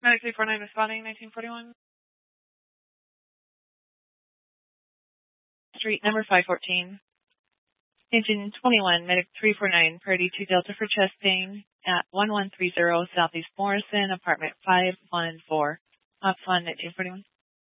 Medic 349 responding, 1941. Street number 514. Engine 21, Medic 349, Priority 2 Delta for chest pain at 1130 Southeast Morrison, apartment 514. Ops 1, 1941.